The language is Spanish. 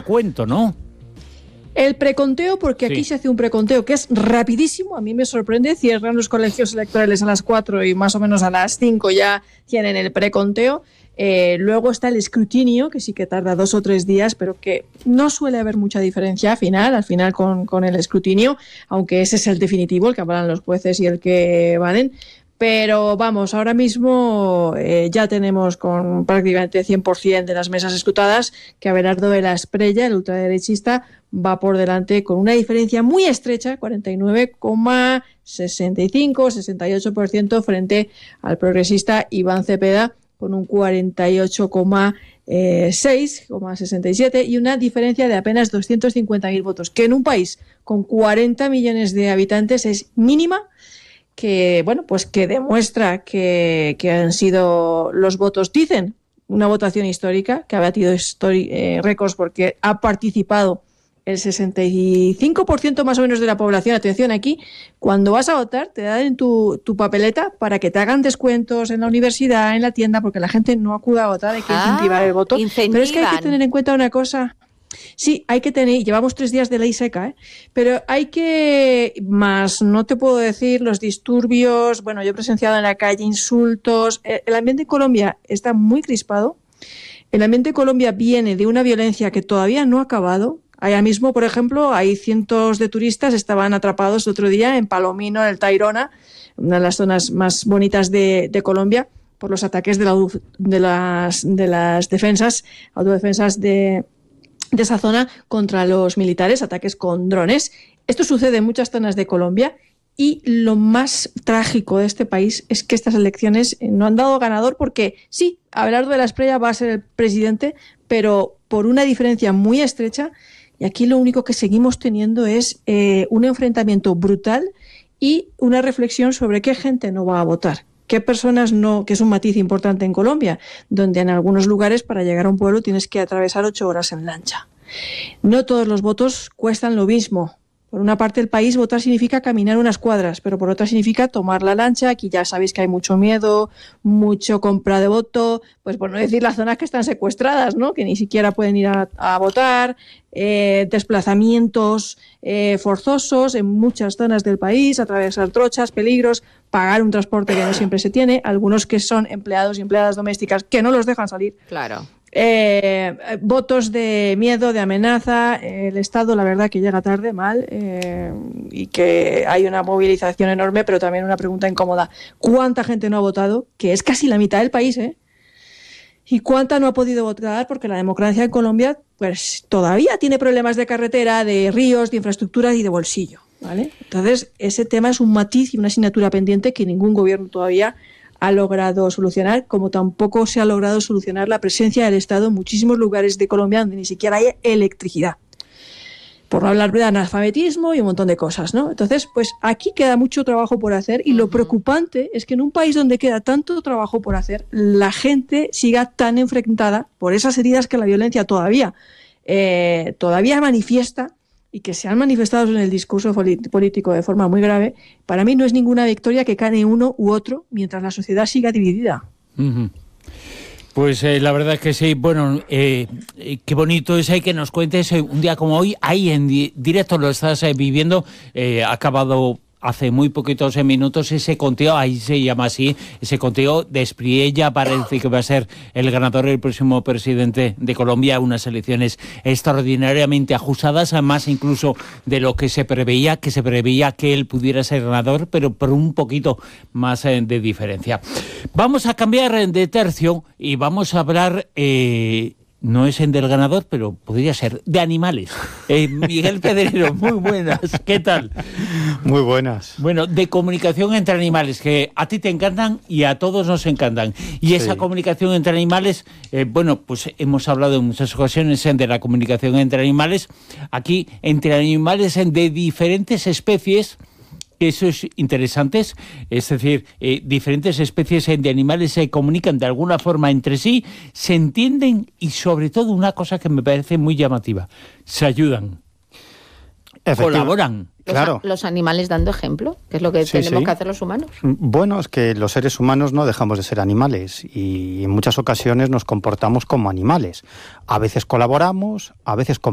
recuento, ¿no? El preconteo, porque aquí se hace un preconteo que es rapidísimo, a mí me sorprende, cierran los colegios electorales a las 4 y más o menos a las 5 ya tienen el preconteo. Luego está el escrutinio, que sí que tarda 2 o 3 días, pero que no suele haber mucha diferencia al final con el escrutinio, aunque ese es el definitivo, el que avalan los jueces y el que valen. Pero vamos, ahora mismo ya tenemos con prácticamente 100% de las mesas escrutadas que Abelardo de la Espriella, el ultraderechista, va por delante con una diferencia muy estrecha, 49,65-68% frente al progresista Iván Cepeda con un 48,67 y una diferencia de apenas 250.000 votos, que en un país con 40 millones de habitantes es mínima, que bueno, pues que demuestra que han sido los votos, dicen, una votación histórica, que ha batido récords porque ha participado el 65% más o menos de la población. Atención, aquí, cuando vas a votar, te dan tu papeleta para que te hagan descuentos en la universidad, en la tienda, porque la gente no acude a votar, hay que incentivar el voto. Incentivan. Pero es que hay que tener en cuenta una cosa. Sí, hay que tener, llevamos 3 días de ley seca, pero hay que, más no te puedo decir, los disturbios, bueno, yo he presenciado en la calle insultos, el ambiente en Colombia está muy crispado, el ambiente en Colombia viene de una violencia que todavía no ha acabado. Allá mismo, por ejemplo, hay cientos de turistas, estaban atrapados el otro día en Palomino, en el Tayrona, una de las zonas más bonitas de Colombia, por los ataques de las defensas, autodefensas de esa zona contra los militares, ataques con drones. Esto sucede en muchas zonas de Colombia y lo más trágico de este país es que estas elecciones no han dado ganador porque sí, Abelardo de la Espriella va a ser el presidente, pero por una diferencia muy estrecha, y aquí lo único que seguimos teniendo es un enfrentamiento brutal y una reflexión sobre qué gente no va a votar. ¿Qué personas no? Que es un matiz importante en Colombia, donde en algunos lugares para llegar a un pueblo tienes que atravesar 8 horas en lancha. No todos los votos cuestan lo mismo. Por una parte del país votar significa caminar unas cuadras, pero por otra significa tomar la lancha. Aquí ya sabéis que hay mucho miedo, mucho compra de voto, pues por no decir las zonas que están secuestradas, ¿no? Que ni siquiera pueden ir a votar, desplazamientos forzosos en muchas zonas del país, atravesar trochas, peligros, pagar un transporte que no siempre se tiene, algunos que son empleados y empleadas domésticas que no los dejan salir. Claro. Votos de miedo, de amenaza, el Estado la verdad que llega tarde, mal, y que hay una movilización enorme, pero también una pregunta incómoda. ¿Cuánta gente no ha votado? Que es casi la mitad del país, ¿Y cuánta no ha podido votar? Porque la democracia en Colombia pues todavía tiene problemas de carretera, de ríos, de infraestructura y de bolsillo, ¿vale? Entonces, ese tema es un matiz y una asignatura pendiente que ningún gobierno todavía ha logrado solucionar, como tampoco se ha logrado solucionar la presencia del Estado en muchísimos lugares de Colombia donde ni siquiera hay electricidad. Por no hablar de analfabetismo y un montón de cosas, ¿no? Entonces, pues aquí queda mucho trabajo por hacer y lo preocupante es que en un país donde queda tanto trabajo por hacer, la gente siga tan enfrentada por esas heridas que la violencia todavía manifiesta y que se han manifestado en el discurso político de forma muy grave. Para mí no es ninguna victoria que gane uno u otro mientras la sociedad siga dividida. Uh-huh. Pues la verdad es que sí, bueno, qué bonito es que nos cuentes un día como hoy, ahí en directo lo estás viviendo, ha acabado hace muy poquitos minutos ese conteo, ahí se llama así, ese conteo de Espriella, parece que va a ser el ganador, el próximo presidente de Colombia, unas elecciones extraordinariamente ajustadas, más incluso de lo que se preveía que él pudiera ser ganador, pero por un poquito más de diferencia. Vamos a cambiar de tercio y vamos a hablar... no es del ganador, pero podría ser de animales. Miguel Pedrero, muy buenas. ¿Qué tal? Muy buenas. Bueno, de comunicación entre animales, que a ti te encantan y a todos nos encantan. Y sí. Esa comunicación entre animales, bueno, pues hemos hablado en muchas ocasiones de la comunicación entre animales. Aquí, entre animales de diferentes especies... Eso es interesante, es decir, diferentes especies de animales se comunican de alguna forma entre sí, se entienden y sobre todo una cosa que me parece muy llamativa, se ayudan, colaboran. Claro. Los animales dando ejemplo, que es lo que tenemos que hacer los humanos. Bueno, es que los seres humanos no dejamos de ser animales y en muchas ocasiones nos comportamos como animales. A veces colaboramos, a veces